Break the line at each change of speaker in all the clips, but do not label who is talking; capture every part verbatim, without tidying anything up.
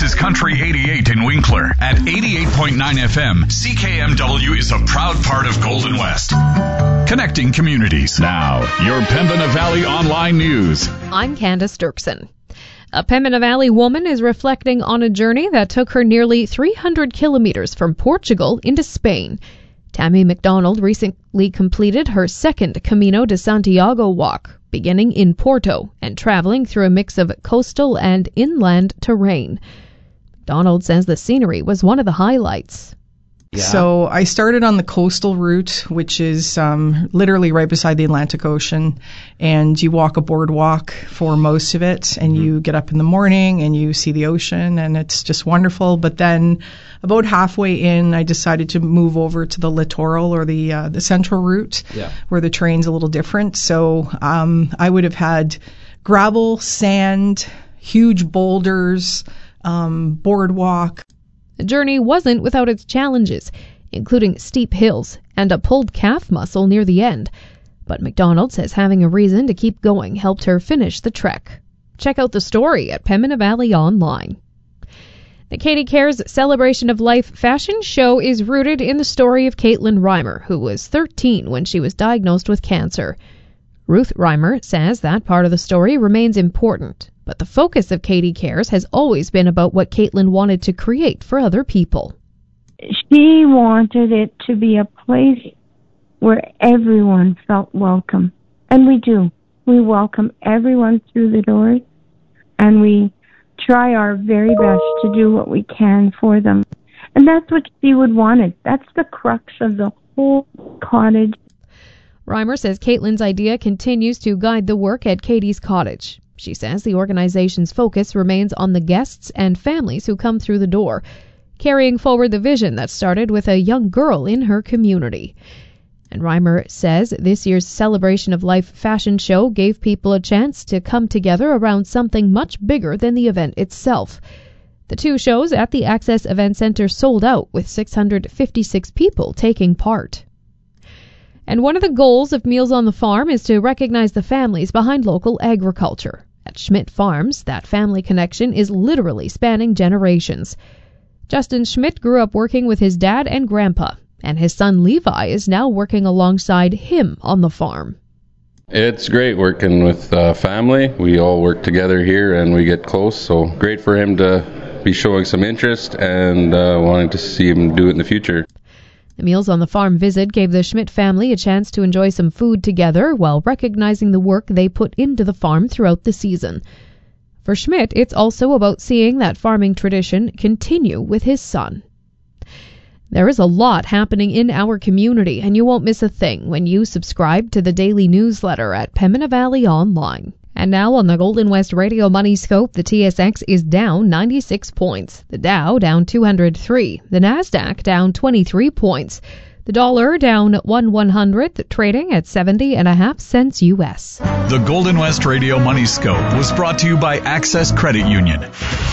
This is Country eighty-eight in Winkler. At eighty-eight point nine F M, C K M W is a proud part of Golden West. Connecting communities. Now, your Pembina Valley Online News.
I'm Candace Dirksen. A Pembina Valley woman is reflecting on a journey that took her nearly three hundred kilometers from Portugal into Spain. Tammy McDonald recently completed her second Camino de Santiago walk, beginning in Porto and traveling through a mix of coastal and inland terrain. McDonald says the scenery was one of the highlights.
Yeah. So I started on the coastal route, which is um, literally right beside the Atlantic Ocean, and you walk a boardwalk for most of it, and mm-hmm. you get up in the morning and you see the ocean, and it's just wonderful. But then about halfway in, I decided to move over to the littoral, or the uh, the central route, yeah. where the terrain's a little different. So um, I would have had gravel, sand, huge boulders, um, boardwalk.
The journey wasn't without its challenges, including steep hills and a pulled calf muscle near the end. But McDonald says having a reason to keep going helped her finish the trek. Check out the story at Pembina Valley Online. The Katie Cares Celebration of Life fashion show is rooted in the story of Caitlin Reimer, who was thirteen when she was diagnosed with cancer. Ruth Reimer says that part of the story remains important, but the focus of Katie Cares has always been about what Caitlin wanted to create for other people.
She wanted it to be a place where everyone felt welcome. And we do. We welcome everyone through the doors, and we try our very best to do what we can for them. And that's what she would wanted. That's the crux of the whole cottage.
Reimer says Caitlin's idea continues to guide the work at Katie's Cottage. She says the organization's focus remains on the guests and families who come through the door, carrying forward the vision that started with a young girl in her community. And Reimer says this year's Celebration of Life fashion show gave people a chance to come together around something much bigger than the event itself. The two shows at the Access Event Center sold out, with six hundred fifty-six people taking part. And one of the goals of Meals on the Farm is to recognize the families behind local agriculture. At Schmidt Farms, that family connection is literally spanning generations. Justin Schmidt grew up working with his dad and grandpa, and his son Levi is now working alongside him on the farm.
It's great working with uh, family. We all work together here and we get close, so great for him to be showing some interest and uh, wanting to see him do it in the future.
The Meals on the Farm visit gave the Schmidt family a chance to enjoy some food together while recognizing the work they put into the farm throughout the season. For Schmidt, it's also about seeing that farming tradition continue with his son. There is a lot happening in our community, and you won't miss a thing when you subscribe to the daily newsletter at Pembina Valley Online. And now on the Golden West Radio Money Scope, the T S X is down ninety-six points. The Dow down two hundred three. The Nasdaq down twenty-three points. The dollar down one one hundredth, trading at seventy and a half cents U S.
The Golden West Radio Money Scope was brought to you by Access Credit Union.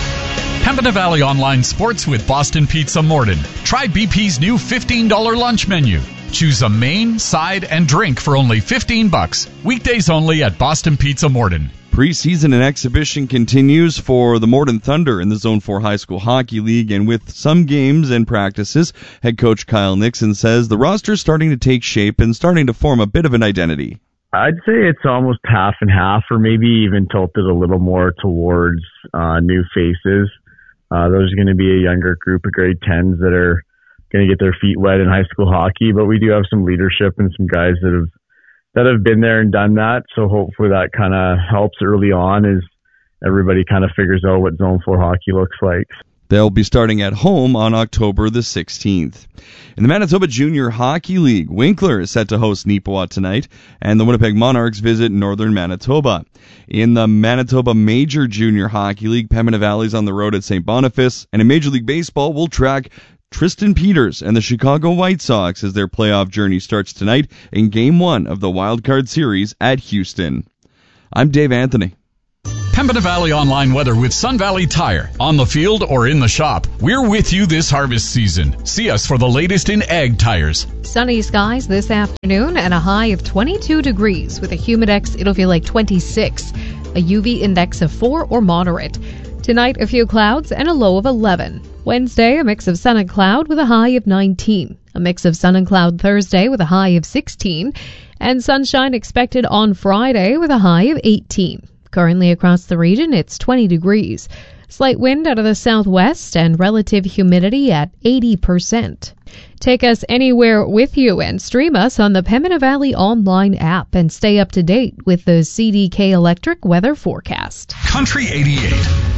Pembina Valley Online Sports with Boston Pizza Morden. Try B P's new fifteen dollars lunch menu. Choose a main, side, and drink for only fifteen bucks. Weekdays only at Boston Pizza Morden.
Preseason and exhibition continues for the Morden Thunder in the Zone four High School Hockey League, and with some games and practices, head coach Kyle Nixon says the roster is starting to take shape and starting to form a bit of an identity.
I'd say it's almost half and half, or maybe even tilted a little more towards uh, new faces. Uh, there's going to be a younger group of grade tens that are going to get their feet wet in high school hockey, but we do have some leadership and some guys that have that have been there and done that. So hopefully that kind of helps early on as everybody kind of figures out what Zone four hockey looks like.
They'll be starting at home on October the sixteenth. In the Manitoba Junior Hockey League, Winkler is set to host Neepawa tonight, and the Winnipeg Monarchs visit Northern Manitoba. In the Manitoba Major Junior Hockey League, Pembina Valley's on the road at Saint Boniface, and in Major League Baseball, we'll track Tristan Peters and the Chicago White Sox as their playoff journey starts tonight in Game one of the Wild Card Series at Houston. I'm Dave Anthony.
Pembina Valley Online weather with Sun Valley Tire. On the field or in the shop, we're with you this harvest season. See us for the latest in ag tires.
Sunny skies this afternoon and a high of twenty-two degrees. With a humidex, it'll feel like twenty-six. A U V index of four or moderate. Tonight, a few clouds and a low of eleven. Wednesday, a mix of sun and cloud with a high of nineteen. A mix of sun and cloud Thursday with a high of sixteen. And sunshine expected on Friday with a high of eighteen. Currently across the region, it's twenty degrees. Slight wind out of the southwest and relative humidity at eighty percent. Take us anywhere with you and stream us on the Pembina Valley online app and stay up to date with the C D K Electric weather forecast.
Country eighty-eight.